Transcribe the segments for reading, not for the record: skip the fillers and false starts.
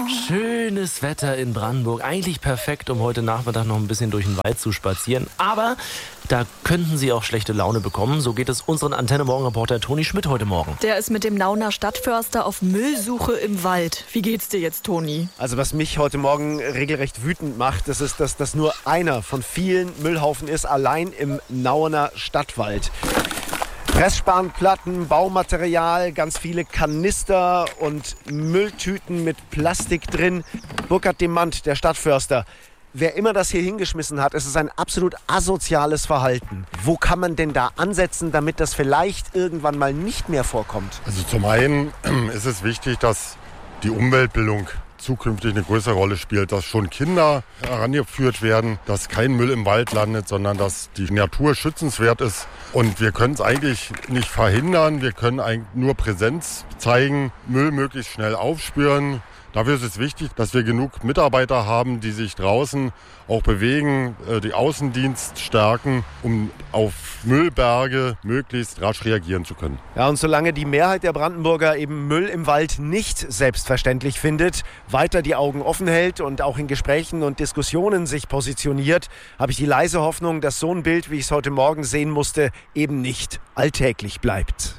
Schönes Wetter in Brandenburg. Eigentlich perfekt, um heute Nachmittag noch ein bisschen durch den Wald zu spazieren. Aber da könnten Sie auch schlechte Laune bekommen. So geht es unseren Antenne-Morgen-Reporter Toni Schmidt heute Morgen. Der ist mit dem Nauner Stadtförster auf Müllsuche im Wald. Wie geht's dir jetzt, Toni? Also was mich heute Morgen regelrecht wütend macht, das ist, dass das nur einer von vielen Müllhaufen ist, allein im Nauener Stadtwald. Pressspanplatten, Baumaterial, ganz viele Kanister und Mülltüten mit Plastik drin. Burkhard Demand, der Stadtförster. Wer immer das hier hingeschmissen hat, es ist ein absolut asoziales Verhalten. Wo kann man denn da ansetzen, damit das vielleicht irgendwann mal nicht mehr vorkommt? Also zum einen ist es wichtig, dass die Umweltbildung zukünftig eine größere Rolle spielt, dass schon Kinder herangeführt werden, dass kein Müll im Wald landet, sondern dass die Natur schützenswert ist. Und wir können es eigentlich nicht verhindern, wir können eigentlich nur Präsenz zeigen, Müll möglichst schnell aufspüren. Dafür ist es wichtig, dass wir genug Mitarbeiter haben, die sich draußen auch bewegen, die Außendienst stärken, um auf Müllberge möglichst rasch reagieren zu können. Ja, und solange die Mehrheit der Brandenburger eben Müll im Wald nicht selbstverständlich findet, weiter die Augen offen hält und auch in Gesprächen und Diskussionen sich positioniert, habe ich die leise Hoffnung, dass so ein Bild, wie ich es heute Morgen sehen musste, eben nicht alltäglich bleibt.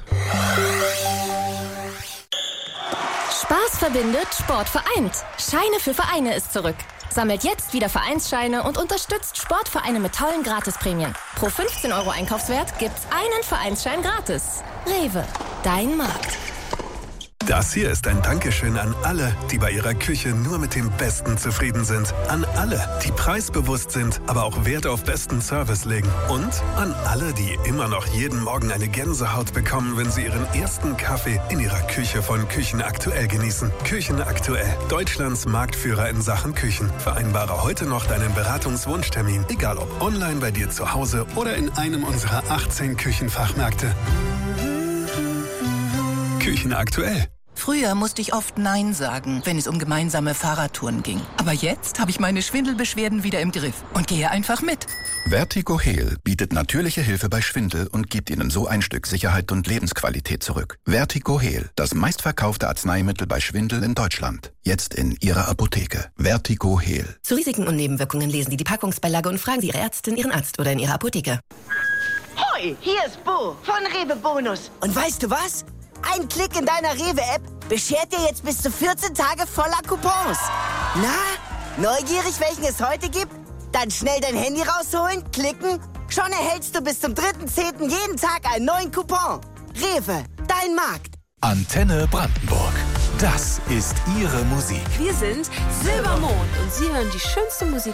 Spaß verbindet, Sport vereint. Scheine für Vereine ist zurück. Sammelt jetzt wieder Vereinsscheine und unterstützt Sportvereine mit tollen Gratisprämien. Pro 15 € Einkaufswert gibt's einen Vereinsschein gratis. Rewe, dein Markt. Das hier ist ein Dankeschön an alle, die bei ihrer Küche nur mit dem Besten zufrieden sind. An alle, die preisbewusst sind, aber auch Wert auf besten Service legen. Und an alle, die immer noch jeden Morgen eine Gänsehaut bekommen, wenn sie ihren ersten Kaffee in ihrer Küche von Küchen Aktuell genießen. Küchen Aktuell, Deutschlands Marktführer in Sachen Küchen. Vereinbare heute noch deinen Beratungswunschtermin, egal ob online bei dir zu Hause oder in einem unserer 18 Küchenfachmärkte. Küchen Aktuell. Früher musste ich oft Nein sagen, wenn es um gemeinsame Fahrradtouren ging. Aber jetzt habe ich meine Schwindelbeschwerden wieder im Griff und gehe einfach mit. Vertigo Heal bietet natürliche Hilfe bei Schwindel und gibt Ihnen so ein Stück Sicherheit und Lebensqualität zurück. Vertigo Heal, das meistverkaufte Arzneimittel bei Schwindel in Deutschland. Jetzt in Ihrer Apotheke. Vertigo Heal. Zu Risiken und Nebenwirkungen lesen Sie die Packungsbeilage und fragen Sie Ihre Ärztin, Ihren Arzt oder in Ihrer Apotheke. Hoi, hier ist Bo von Rewe Bonus. Und weißt du was? Ein Klick in deiner Rewe-App beschert dir jetzt bis zu 14 Tage voller Coupons. Na, neugierig, welchen es heute gibt? Dann schnell dein Handy rausholen, klicken. Schon erhältst du bis zum 3.10. jeden Tag einen neuen Coupon. Rewe, dein Markt. Antenne Brandenburg. Das ist Ihre Musik. Wir sind Silbermond und Sie hören die schönste Musik